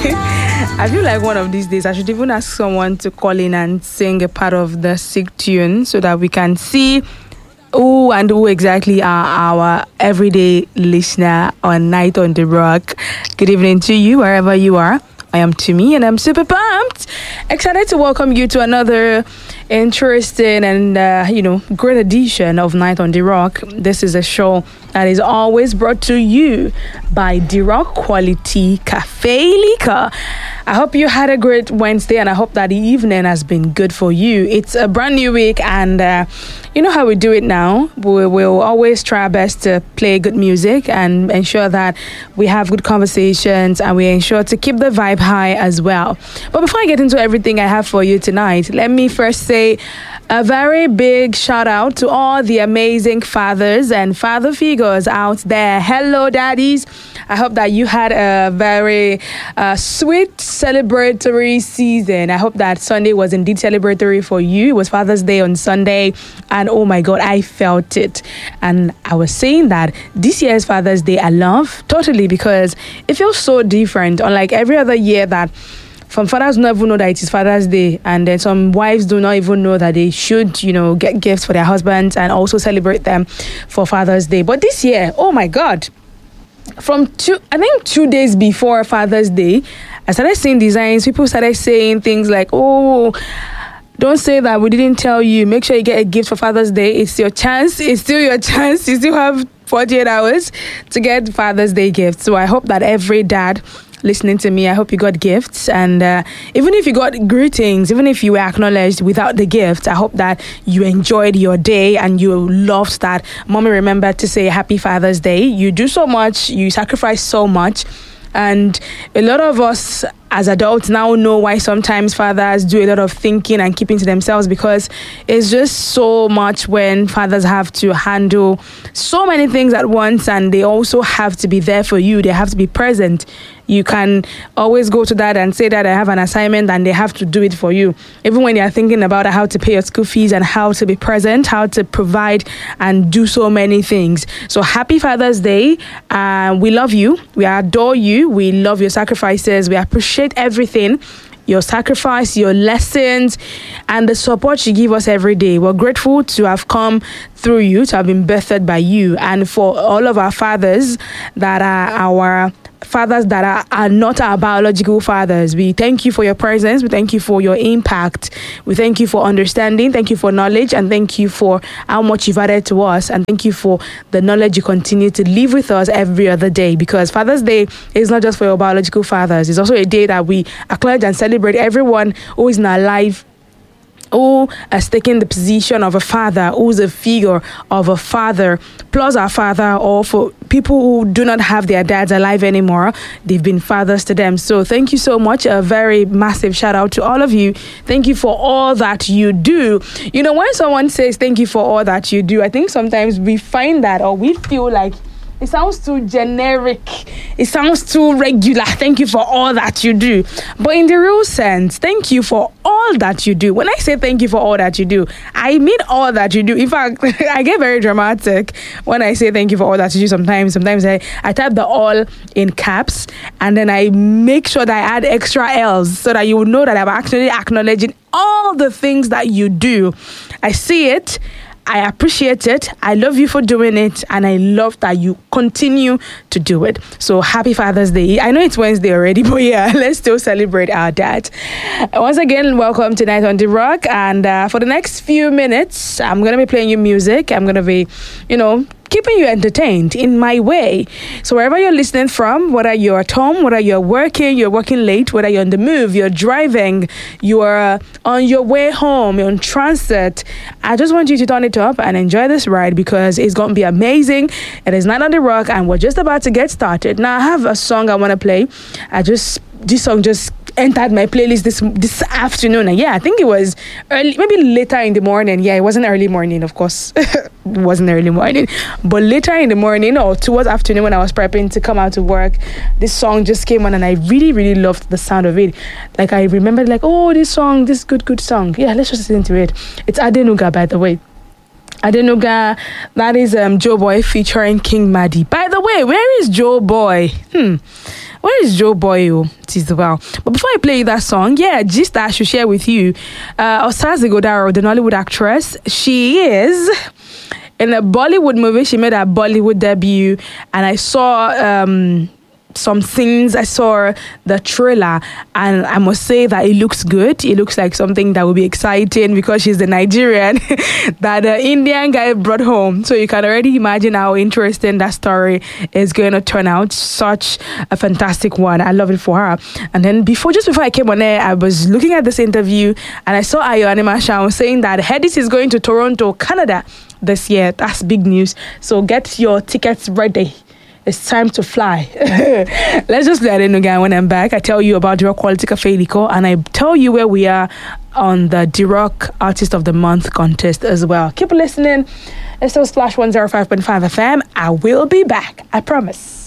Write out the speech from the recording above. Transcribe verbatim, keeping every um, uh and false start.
I feel like one of these days I should even ask someone to call in and sing a part of the sick tune so that we can see who and who exactly are our everyday listener on Night on the Rock. Good evening to you, wherever you are. I am Tumi and I'm super pumped. Excited to welcome you to another interesting and, uh, you know, great edition of Night on the Rock. This is a show that is always brought to you by The Rock Quality Cafe Liquor. I hope you had a great Wednesday and I hope that the evening has been good for you. It's a brand new week and uh, you know how we do it now. We will always try our best to play good music and ensure that we have good conversations and we ensure to keep the vibe high as well. But before I get into everything I have for you tonight, let me first say a very big shout out to all the amazing fathers and father figures out there. Hello, daddies. I hope that you had a very uh, sweet celebratory season. I hope that Sunday was indeed celebratory for you. It was Father's Day on Sunday. And oh my God, I felt it. And I was saying that this year's Father's Day, I love totally because it feels so different. Unlike every other year that some fathers don't even know that it is Father's Day, and then some wives do not even know that they should, you know, get gifts for their husbands and also celebrate them for Father's Day. But this year, oh my God, from two, I think two days before Father's Day, I started seeing designs. People started saying things like, oh, don't say that we didn't tell you. Make sure you get a gift for Father's Day. It's your chance. It's still your chance. You still have forty-eight hours to get Father's Day gifts. So I hope that every dad listening to me, I hope you got gifts. And uh, even if you got greetings, even if you were acknowledged without the gift, I hope that you enjoyed your day and you loved that. Mommy remembered to say Happy Father's Day. You do so much. You sacrifice so much. And a lot of us as adults now know why sometimes fathers do a lot of thinking and keeping to themselves, because it's just so much when fathers have to handle so many things at once and they also have to be there for you. They have to be present. You can always go to dad and say that I have an assignment and they have to do it for you. Even when you're thinking about how to pay your school fees and how to be present, how to provide and do so many things. So happy Father's Day. Uh, we love you. We adore you. We love your sacrifices. We appreciate everything, your sacrifice, your lessons, and the support you give us every day. We're grateful to have come through you, to have been birthed by you, and for all of our fathers that are our fathers that are, are not our biological fathers. We thank you for your presence. We thank you for your impact. We thank you for understanding. Thank you for knowledge. And thank you for how much you've added to us. And thank you for the knowledge you continue to live with us every other day. Because Father's Day is not just for your biological fathers. It's also a day that we acknowledge and celebrate everyone who is in our life, who has taken the position of a father, who's a figure of a father, plus our father, or for people who do not have their dads alive anymore, they've been fathers to them. So thank you so much. A very massive shout out to all of you. Thank you for all that you do. You know, when someone says thank you for all that you do, I think sometimes we find that, or we feel like it sounds too generic. It sounds too regular. Thank you for all that you do. But in the real sense, thank you for all that you do. When I say thank you for all that you do, I mean all that you do. In fact, I get very dramatic when I say thank you for all that you do sometimes. Sometimes I, I type the all in caps and then I make sure that I add extra L's so that you would know that I'm actually acknowledging all the things that you do. I see it. I appreciate it. I love you for doing it. And I love that you continue to do it. So happy Father's Day. I know it's Wednesday already, but yeah, let's still celebrate our dad. Once again, welcome to Night on the Rock. And uh, for the next few minutes, I'm going to be playing you music. I'm going to be, you know, keeping you entertained in my way. So wherever you're listening from, whether you're at home, whether you're working, you're working late, whether you're on the move, you're driving, you're on your way home, you're on transit, I just want you to turn it up and enjoy this ride because it's going to be amazing. It is Night on the Rock and we're just about to get started. Now I have a song I want to play. I just, this song just entered my playlist this this afternoon, and yeah, I think it was early, maybe later in the morning. Yeah, it wasn't early morning, of course. It wasn't early morning, but later in the morning or towards afternoon when I was prepping to come out to work, this song just came on and I really really loved the sound of it. Like I remembered, like, oh, this song, this good good song. Yeah, let's just listen to it. It's Adenuga, by the way. Adenuga, that is um Joe Boy featuring King Madi. By the way, where is Joe Boy? Hmm. Where is Joe Boy? Oh? out as well. But before I play that song, yeah, just that I should share with you. Uh, Osaze Godaro, the Nollywood actress, she is in a Bollywood movie. She made her Bollywood debut, and I saw um, some things. I saw the trailer, and I must say that it looks good. It looks like something that will be exciting because she's the Nigerian that the Indian guy brought home. So you can already imagine how interesting that story is going to turn out. Such a fantastic one. I love it for her. And then before, just before I came on air, I was looking at this interview, and I saw Ayo Animashaun saying that Hedis is going to Toronto, Canada this year. That's big news. So get your tickets ready. It's time to fly. Let's just let it again. When I'm back, I tell you about D-Rock Quality Cafe Lico, and I tell you where we are on the D-Rock Artist of the Month contest as well. Keep listening. It's still Splash one oh five point five F M. I will be back. I promise.